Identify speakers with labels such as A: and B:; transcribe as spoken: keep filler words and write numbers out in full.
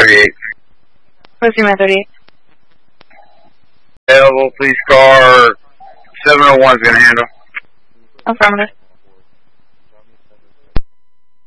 A: thirty-eight.
B: Pussy Man thirty-eight.
A: Available, police car seven oh one is going to handle.
B: Affirmative.